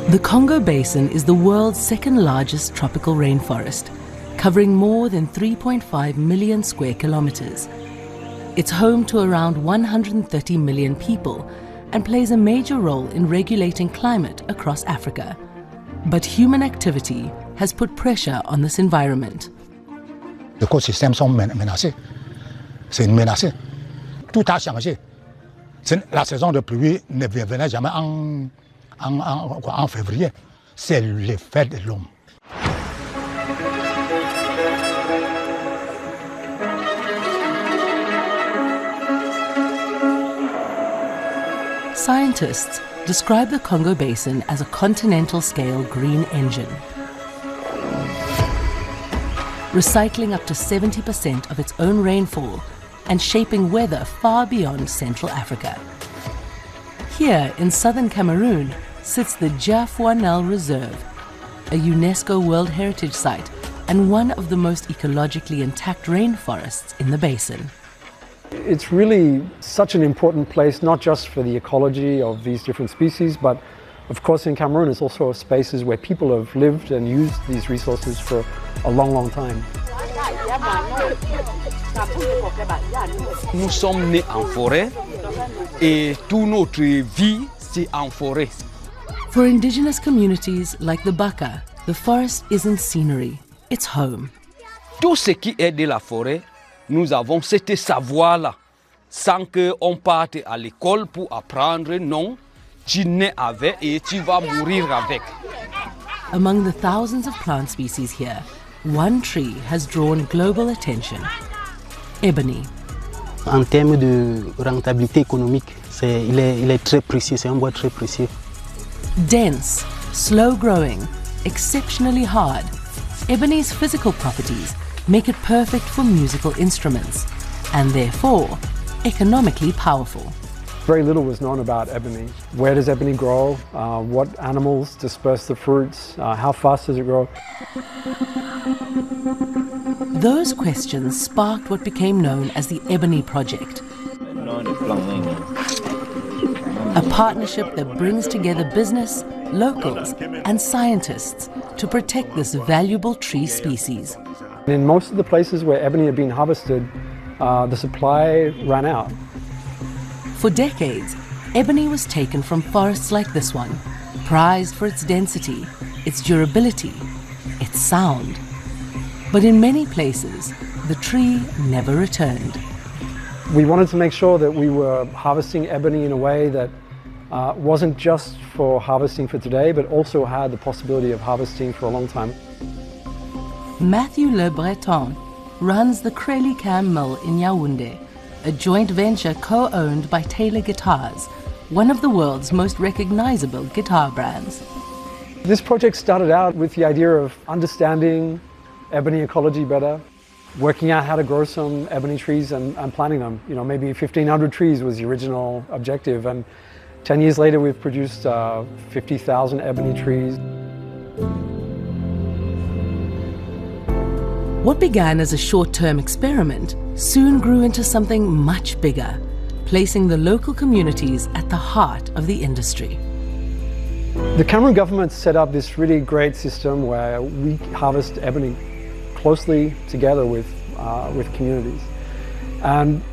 The Congo Basin is the world's second largest tropical rainforest, covering more than 3.5 million square kilometers. It's home to around 130 million people and plays a major role in regulating climate across Africa. But human activity has put pressure on this environment. Les écosystèmes sont menacés. C'est une menace. Tout a changé. La saison de pluie ne venait jamais en février. C'est l'effet de l'homme. Scientists describe the Congo Basin as a continental-scale green engine, recycling up to 70% of its own rainfall and shaping weather far beyond Central Africa. Here in southern Cameroon sits the Dja-Fouanel Reserve, a UNESCO World Heritage Site and one of the most ecologically intact rainforests in the basin. It's really such an important place, not just for the ecology of these different species, but of course in Cameroon it's also spaces where people have lived and used these resources for a long, long time. Nous sommes nés en forêt et toute notre vie c'est en forêt. For indigenous communities like the Baka, the forest isn't scenery, it's home. Tout ce qui est de la forêt, nous avons ce savoir-là, sans qu'on parte à l'école pour apprendre, non, tu nais avec et tu vas mourir avec. Among the thousands of plant species here, one tree has drawn global attention: ebony. En termes de rentabilité économique, il est très précieux, c'est un bois très précieux. Dense, slow-growing, exceptionally hard, ebony's physical properties make it perfect for musical instruments and therefore economically powerful. Very little was known about ebony. Where does ebony grow? What animals disperse the fruits? How fast does it grow? Those questions sparked what became known as the Ebony Project, a partnership that brings together business, locals and scientists to protect this valuable tree species. In most of the places where ebony had been harvested, the supply ran out. For decades, ebony was taken from forests like this one, prized for its density, its durability, its sound. But in many places, the tree never returned. We wanted to make sure that we were harvesting ebony in a way that wasn't just for harvesting for today, but also had the possibility of harvesting for a long time. Matthew Le Breton runs the Crelly Cam Mill in Yaoundé, a joint venture co-owned by Taylor Guitars, one of the world's most recognizable guitar brands. This project started out with the idea of understanding ebony ecology better, working out how to grow some ebony trees and planting them. You know, maybe 1,500 trees was the original objective, and 10 years later we've produced 50,000 ebony trees. What began as a short-term experiment soon grew into something much bigger, placing the local communities at the heart of the industry. The Cameroon government set up this really great system where we harvest ebony closely together with communities. And